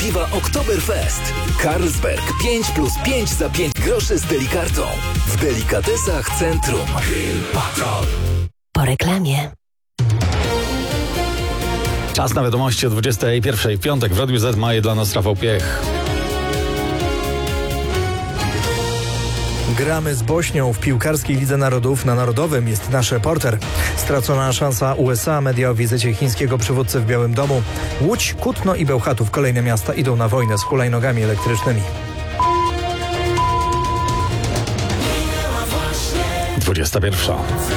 prawdziwa Oktoberfest. Carlsberg 5+5 za 5 groszy z Delikartą. W delikatesach Centrum. Po reklamie. Czas na wiadomości o 21:00 w piątek w Radiu Z ma je dla nas Rafał Piech. Gramy z Bośnią w piłkarskiej Lidze Narodów. Na Narodowym jest nasz reporter. Stracona szansa USA, media o wizycie chińskiego przywódcy w Białym Domu. Łódź, Kutno i Bełchatów, kolejne miasta, idą na wojnę z hulajnogami elektrycznymi. 21:00.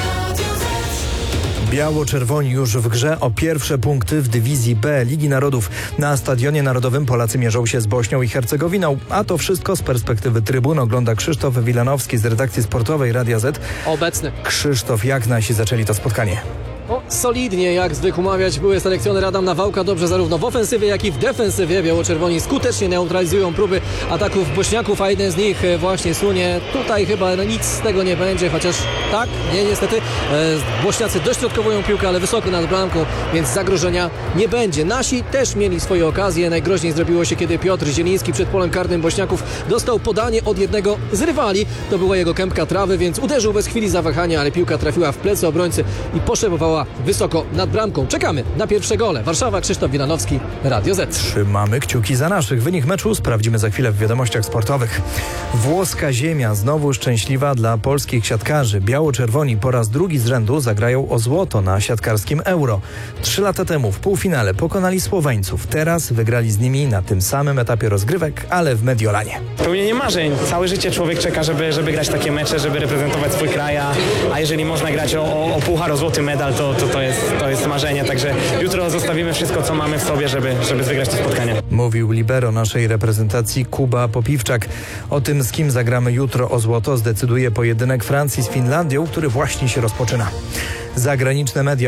Biało-czerwoni już w grze o pierwsze punkty w dywizji B Ligi Narodów. Na Stadionie Narodowym Polacy mierzą się z Bośnią i Hercegowiną. A to wszystko z perspektywy trybun ogląda Krzysztof Wilanowski z redakcji sportowej Radia Z. Obecny. Krzysztof, jak nasi zaczęli to spotkanie? Solidnie, jak zwykł mawiać były selekcjoner Adam Nawałka, dobrze zarówno w ofensywie, jak i w defensywie. Biało-czerwoni skutecznie neutralizują próby ataków bośniaków, a jeden z nich właśnie sunie. Tutaj chyba nic z tego nie będzie, chociaż tak, nie, niestety. Bośniacy dośrodkowują piłkę, ale wysoko nad bramką, więc zagrożenia nie będzie. Nasi też mieli swoje okazje. Najgroźniej zrobiło się, kiedy Piotr Zieliński przed polem karnym bośniaków dostał podanie od jednego z rywali. To była jego kępka trawy, więc uderzył bez chwili zawahania, ale piłka trafiła w plecy obrońcy i poszebowała wysoko nad bramką. Czekamy na pierwsze gole. Warszawa, Krzysztof Wilanowski, Radio Z. Trzymamy kciuki za naszych. Wynik meczu sprawdzimy za chwilę w wiadomościach sportowych. Włoska ziemia znowu szczęśliwa dla polskich siatkarzy. Biało-czerwoni po raz drugi z rzędu zagrają o złoto na siatkarskim Euro. 3 lata temu w półfinale pokonali Słoweńców. Teraz wygrali z nimi na tym samym etapie rozgrywek, ale w Mediolanie. Spełnienie marzeń. Całe życie człowiek czeka, żeby grać takie mecze, żeby reprezentować swój kraj, a jeżeli można grać o puchar, o złoty medal, to jest marzenie. Także jutro zostawimy wszystko, co mamy w sobie, żeby wygrać to spotkanie. Mówił libero naszej reprezentacji Kuba Popiwczak. O tym, z kim zagramy jutro o złoto, zdecyduje pojedynek Francji z Finlandią, który właśnie się rozpoczyna. Zagraniczne media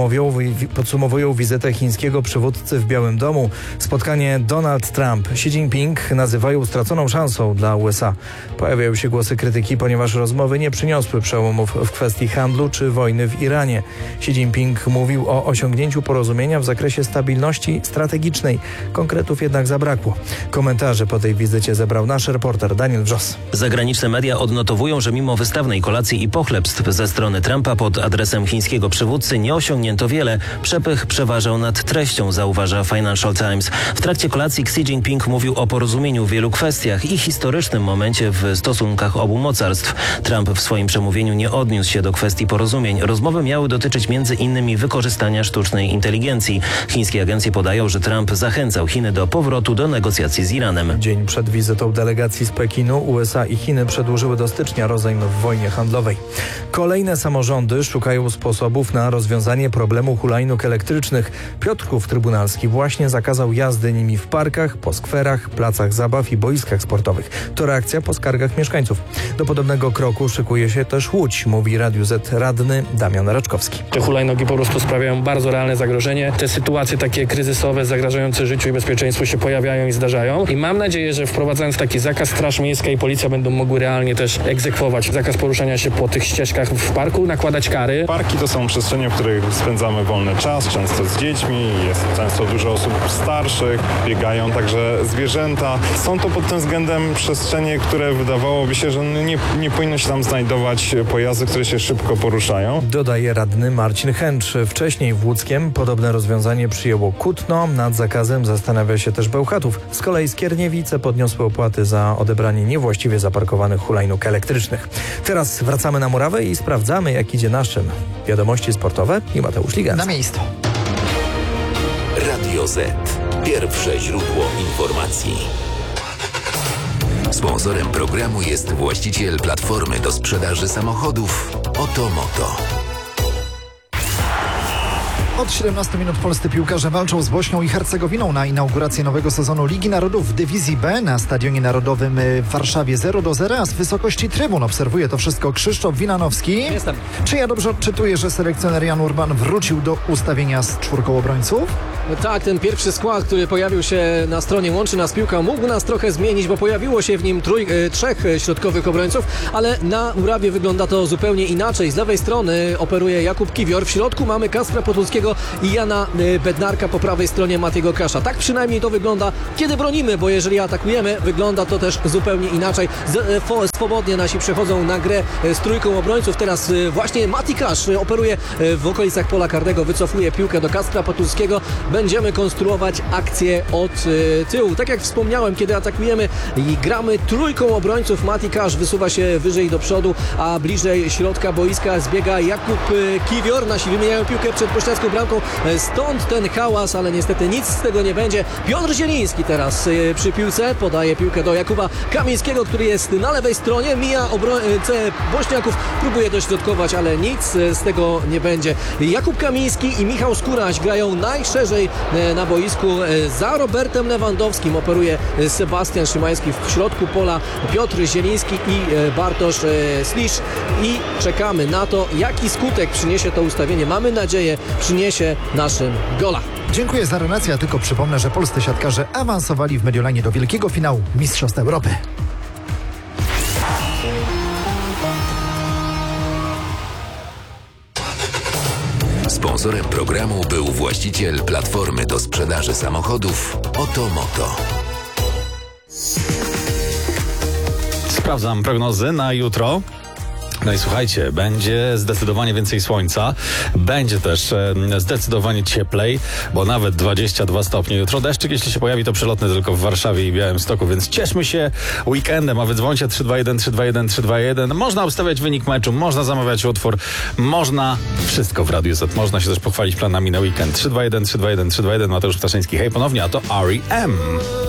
podsumowują wizytę chińskiego przywódcy w Białym Domu. Spotkanie Donald Trump, Xi Jinping nazywają straconą szansą dla USA. Pojawiają się głosy krytyki, ponieważ rozmowy nie przyniosły przełomów w kwestii handlu czy wojny w Iranie. Xi Jinping mówił o osiągnięciu porozumienia w zakresie stabilności strategicznej. Konkretów jednak zabrakło. Komentarze po tej wizycie zebrał nasz reporter Daniel Wrzos. Zagraniczne media odnotowują, że mimo wystawnej kolacji i pochlebstw ze strony Trumpa pod adresem chińskiego przywódcy nie osiągnięto wiele. Przepych przeważał nad treścią, zauważa Financial Times. W trakcie kolacji Xi Jinping mówił o porozumieniu w wielu kwestiach i historycznym momencie w stosunkach obu mocarstw. Trump w swoim przemówieniu nie odniósł się do kwestii porozumień. Rozmowy miały dotyczyć m.in. wykorzystania sztucznej inteligencji. Chińskie agencje podają, że Trump zachęcał Chiny do powrotu do negocjacji z Iranem. Dzień przed wizytą delegacji z Pekinu USA i Chiny przedłużyły do stycznia rozejm w wojnie handlowej. Kolejne samorządy szukają sposobów na rozwiązanie problemu hulajnóg elektrycznych. Piotrków Trybunalski właśnie zakazał jazdy nimi w parkach, po skwerach, placach zabaw i boiskach sportowych. To reakcja po skargach mieszkańców. Do podobnego kroku szykuje się też Łódź, mówi Radiu Z radny Damian Raczkowski. Te hulajnogi po prostu sprawiają bardzo realne zagrożenie. Te sytuacje takie kryzysowe, zagrażające życiu i bezpieczeństwu się pojawiają i zdarzają. I mam nadzieję, że wprowadzając taki zakaz, Straż Miejska i Policja będą mogły realnie też egzekwować zakaz poruszania się po tych ścieżkach w parku, nakładać kary. Parki to są przestrzenie, w których spędzamy wolny czas, często z dziećmi, jest często dużo osób starszych, biegają także zwierzęta. Są to pod tym względem przestrzenie, które wydawałoby się, że nie powinno się tam znajdować pojazdy, które się szybko poruszają. Dodaje radny Marcin Chęcz. Wcześniej w Łódzkiem podobne rozwiązanie przyjęło Kutno. Nad zakazem zastanawia się też Bełchatów. Z kolei Skierniewice podniosły opłaty za odebranie niewłaściwie zaparkowanych hulajnóg elektrycznych. Teraz wracamy na murawę i sprawdzamy, jak idzie naszym. Wiadomości sportowe i Mateusz Ligas. Na miejscu. Radio Z. Pierwsze źródło informacji. Sponsorem programu jest właściciel platformy do sprzedaży samochodów Otomoto. Od 17 minut polscy piłkarze walczą z Bośnią i Hercegowiną na inaugurację nowego sezonu Ligi Narodów w dywizji B na Stadionie Narodowym w Warszawie 0-0, a z wysokości trybun obserwuje to wszystko Krzysztof Wilanowski. Jestem. Czy ja dobrze odczytuję, że selekcjoner Jan Urban wrócił do ustawienia z 4 obrońców? Tak, ten pierwszy skład, który pojawił się na stronie Łączy Nas Piłka, mógł nas trochę zmienić, bo pojawiło się w nim 3 środkowych obrońców, ale na murawie wygląda to zupełnie inaczej. Z lewej strony operuje Jakub Kiwior, w środku mamy Kacpra Podolskiego Piotrowskiego i Jana Bednarka po prawej stronie Matiego Kasza. Tak przynajmniej to wygląda, kiedy bronimy, bo jeżeli atakujemy, wygląda to też zupełnie inaczej. Swobodnie nasi przechodzą na grę z trójką obrońców. Teraz właśnie Mati Kasz operuje w okolicach pola karnego, wycofuje piłkę do Kacpra Potulskiego. Będziemy konstruować akcję od tyłu. Tak jak wspomniałem, kiedy atakujemy i gramy trójką obrońców, Mati Kasz wysuwa się wyżej do przodu, a bliżej środka boiska zbiega Jakub Kiwior. Nasi wymieniają piłkę przed bośniacką bramką. Stąd ten hałas, ale niestety nic z tego nie będzie. Piotr Zieliński teraz przy piłce podaje piłkę do Jakuba Kamińskiego, który jest na lewej stronie. Mija obrońcę bośniaków, próbuje dośrodkować, ale nic z tego nie będzie. Jakub Kamiński i Michał Skóraś grają najszerzej na boisku. Za Robertem Lewandowskim operuje Sebastian Szymański, w środku pola Piotr Zieliński i Bartosz Slisz. I czekamy na to, jaki skutek przyniesie to ustawienie. Mamy nadzieję, przyniesie naszym gola. Dziękuję za relację, a tylko przypomnę, że polscy siatkarze awansowali w Mediolanie do wielkiego finału Mistrzostw Europy. Sponsorem programu był właściciel platformy do sprzedaży samochodów Otomoto. Sprawdzam prognozy na jutro. No i słuchajcie, będzie zdecydowanie więcej słońca, będzie też zdecydowanie cieplej, bo nawet 22 stopnie. Jutro deszczyk, jeśli się pojawi, to przelotny tylko w Warszawie i Białymstoku, więc cieszmy się weekendem, a wy dzwońcie 321 321 321. Można ustawiać wynik meczu, można zamawiać utwór, można wszystko w Radiu Z. Można się też pochwalić planami na weekend. 321 321 321. Mateusz Ptaszyński, hej ponownie, a to R.E.M.